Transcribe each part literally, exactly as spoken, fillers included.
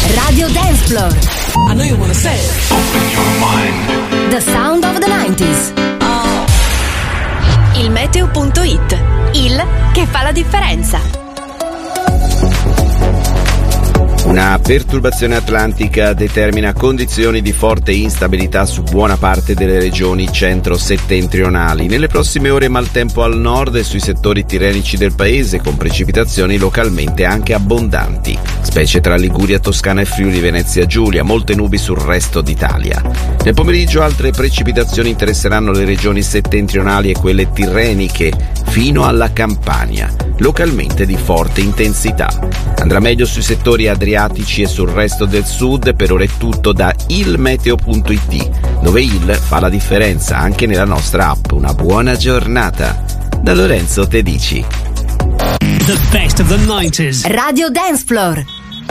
Radio Dance Floor. I know you wanna say it. Open your mind. The sound of the nineties. Oh. Il meteo punto it. Il che fa la differenza. Una perturbazione atlantica determina condizioni di forte instabilità su buona parte delle regioni centro-settentrionali. Nelle prossime ore maltempo al nord e sui settori tirrenici del paese, con precipitazioni localmente anche abbondanti, specie tra Liguria, Toscana e Friuli Venezia Giulia, molte nubi sul resto d'Italia. Nel pomeriggio altre precipitazioni interesseranno le regioni settentrionali e quelle tirreniche, fino alla Campania, localmente di forte intensità. Andrà meglio sui settori adriatici e sul resto del sud. Per ora è tutto da il meteo punto it, dove il fa la differenza anche nella nostra app. Una buona giornata da Lorenzo Tedici. The best of the nineties. Radio Dance Floor.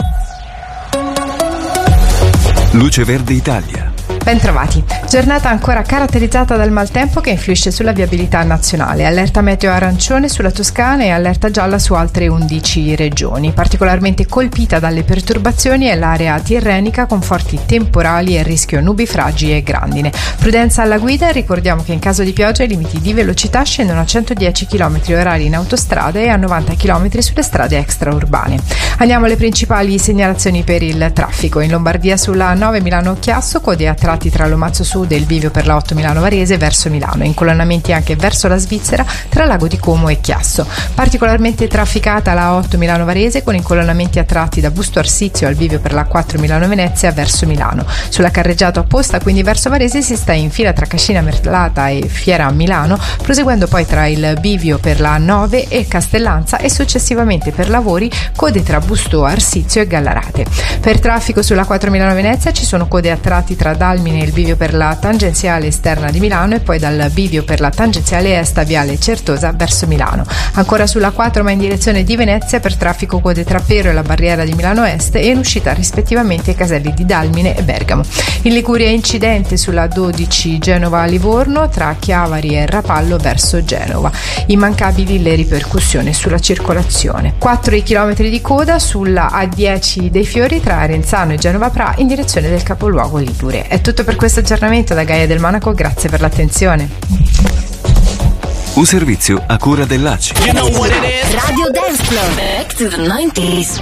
Luce Verde Italia. Bentrovati. Giornata ancora caratterizzata dal maltempo che influisce sulla viabilità nazionale. Allerta meteo arancione sulla Toscana e allerta gialla su altre undici regioni. Particolarmente colpita dalle perturbazioni è l'area tirrenica con forti temporali e rischio nubifragi e grandine. Prudenza alla guida, ricordiamo che in caso di pioggia i limiti di velocità scendono a centodieci chilometri orari in autostrada e a novanta chilometri sulle strade extraurbane. Andiamo alle principali segnalazioni per il traffico. In Lombardia sulla nove Milano-Chiasso, code a tratti tra Lomazzo Sud e il bivio per la otto Milano Varese verso Milano, incolonnamenti anche verso la Svizzera tra Lago di Como e Chiasso. Particolarmente trafficata la otto Milano Varese con incolonnamenti a tratti da Busto Arsizio al bivio per la quattro Milano Venezia verso Milano. Sulla carreggiata opposta, quindi verso Varese, si sta in fila tra Cascina Merlata e Fiera a Milano, proseguendo poi tra il bivio per la nove e Castellanza e successivamente per lavori code tra Busto Arsizio e Gallarate. Per traffico sulla quattro Milano Venezia ci sono code a tratti tra Dalmine e il bivio per la tangenziale esterna di Milano e poi dal bivio per la tangenziale est a Viale Certosa verso Milano. Ancora sulla quattro ma in direzione di Venezia per traffico code tra Pero e la barriera di Milano Est e in uscita rispettivamente ai caselli di Dalmine e Bergamo. In Liguria incidente sulla dodici Genova-Livorno tra Chiavari e Rapallo verso Genova. Immancabili le ripercussioni sulla circolazione. quattro i chilometri di coda sulla A dieci dei Fiori tra Arenzano e Genova Pra in direzione del capoluogo ligure. È tutto per questo aggiornamento da Gaia del Monaco, grazie per l'attenzione. Un servizio a cura dell'A C I. Radio Dance Floor. Back to the nineties.